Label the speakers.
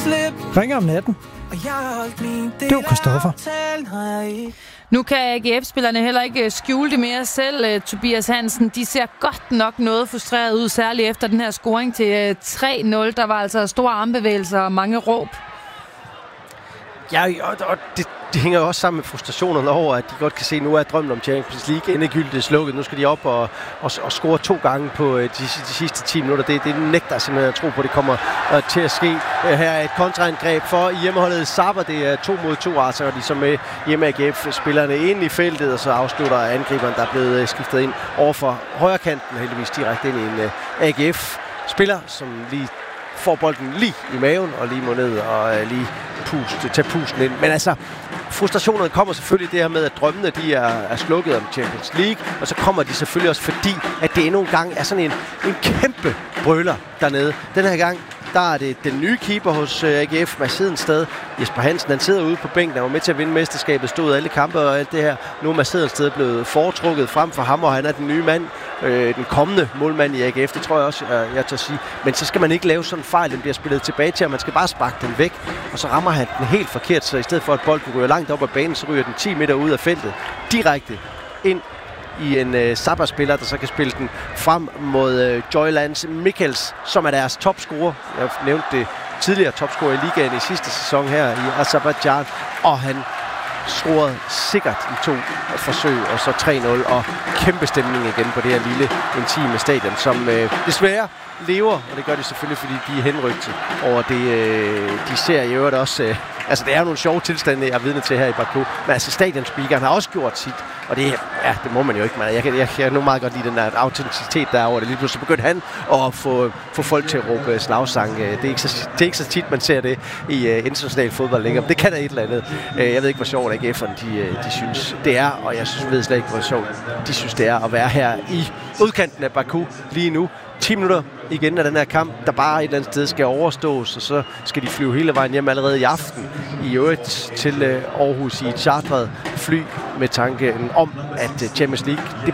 Speaker 1: Ringer om natten. Det er Christoffer.
Speaker 2: Nu kan AGF-spillerne heller ikke skjule det mere selv, Tobias Hansen. De ser godt nok noget frustreret ud, særligt efter den her scoring til 3-0. Der var altså store armbevægelser og mange råb.
Speaker 3: Ja, og det hænger jo også sammen med frustrationerne over, at de godt kan se, at nu er drømmen om Champions League endegyldigt slukket. Nu skal de op og score 2 gange på de sidste 10 minutter. Det nægter simpelthen at tro på, at det kommer til at ske. Her er et kontraangreb for hjemmeholdet Zappa. Det er 2 mod 2, altså, og de så med hjemme AGF-spillerne ind i feltet, og så afslutter angriberen, der er blevet skiftet ind over for højre kanten, heldigvis direkte ind i en AGF-spiller, som lige får bolden lige i maven og lige må ned og lige tage pusten ind. Men altså, frustrationerne kommer selvfølgelig det her med, at drømmene de er slukket om Champions League, og så kommer de selvfølgelig også fordi, at det endnu en gang er sådan en kæmpe brøler dernede. Den her gang, der er det den nye keeper hos AGF, Mads Hedensted. Jesper Hansen, han sidder ude på bænken, han var med til at vinde mesterskabet, stod alle kampe og alt det her. Nu er Mads Hedensted blevet foretrukket frem for ham, og han er den nye mand, den kommende målmand i AGF, det tror jeg også, jeg tør sige. Men så skal man ikke lave sådan en fejl, den bliver spillet tilbage til, og man skal bare sparke den væk, og så rammer han den helt forkert, så i stedet for at bolden ryger langt op ad banen, så ryger den 10 meter ud af feltet, direkte ind i en Zappa-spiller, der så kan spille den frem mod Joylands Mikkels, som er deres topscorer. Jeg nævnte det tidligere, topscorer i ligaen i sidste sæson her i Aserbajdsjan, og han scorede sikkert i 2 forsøg, og så 3-0, og kæmpe stemning igen på det her lille, intime stadion, som desværre lever, og det gør de selvfølgelig, fordi de er henrygte over det, de ser i øvrigt også. Altså, det er jo nogle sjove tilstande, jeg er vidne til her i Baku, men altså, stadionspeakeren har også gjort sit, og det må man jo ikke, men jeg kan nu meget godt lide den der autenticitet derovre. Det lige pludselig begyndte han at få folk til at råbe slagsange. Det er ikke så tit, man ser det i international fodbold længere, men det kan der et eller andet. Jeg ved ikke, hvor sjovt AGF'erne de synes, det er, og jeg ved slet ikke, hvor sjovt de synes, det er at være her i udkanten af Baku lige nu. 10 minutter igen af den her kamp, der bare et eller andet sted skal overstås, og så skal de flyve hele vejen hjem allerede i aften i øvrigt til Aarhus i et chartret fly med tanken om, at Champions League, det